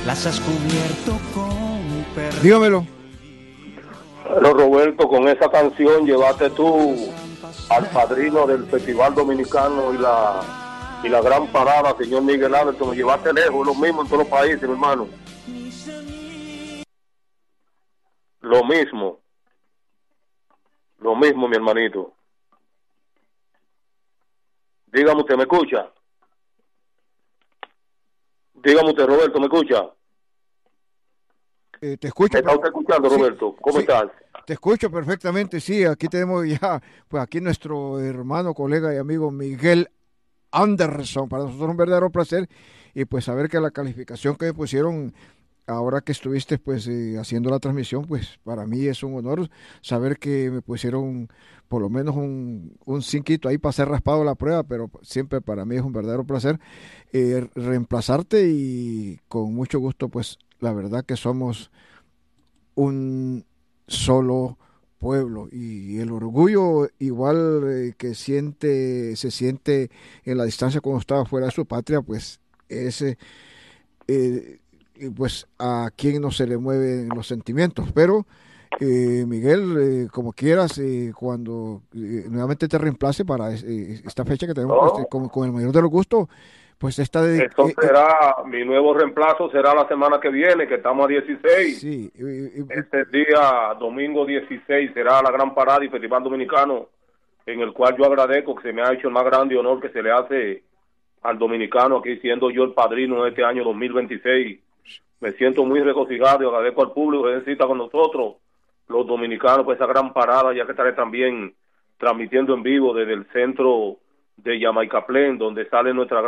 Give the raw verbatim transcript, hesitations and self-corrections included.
las has cubierto con perdón. Dígamelo. Bueno, Roberto, con esa canción llevaste tú al padrino del Festival Dominicano y la y la gran parada, señor Miguel Anderson, lo llevaste lejos, lo mismo en todos los países, mi hermano. Lo mismo. Lo mismo, mi hermanito. Dígame usted, ¿me escucha? Dígame usted, Roberto, ¿me escucha? Eh, te escucho. ¿Me está usted escuchando, Sí, Roberto? ¿Cómo sí, estás? te escucho perfectamente, sí, aquí tenemos ya, pues aquí nuestro hermano, colega y amigo Miguel Anderson, para nosotros un verdadero placer, y pues saber que la calificación que me pusieron ahora que estuviste pues eh, haciendo la transmisión, pues para mí es un honor saber que me pusieron por lo menos un, un cinquito ahí para ser raspado la prueba, pero siempre para mí es un verdadero placer eh, reemplazarte y con mucho gusto, pues la verdad que somos un solo pueblo y el orgullo igual eh, que siente se siente en la distancia cuando estaba fuera de su patria, pues ese eh, y pues a quien no se le mueven los sentimientos, pero eh, Miguel, eh, como quieras, eh, cuando eh, nuevamente te reemplace para eh, esta fecha que tenemos, pues, No, con, con el mayor de los gustos, pues esta de, eso eh, eh, será, mi nuevo reemplazo será la semana que viene, que estamos a dieciséis. sí, eh, eh, eh, Este día, domingo dieciséis, será la gran parada y Festival Dominicano, en el cual yo agradezco que se me ha hecho el más grande honor que se le hace al dominicano, aquí siendo yo el padrino de este año dos mil veintiséis. Me siento muy regocijado y agradezco al público que necesita con nosotros, los dominicanos, por esa gran parada, ya que estaré también transmitiendo en vivo desde el centro de Jamaica Plain, donde sale nuestra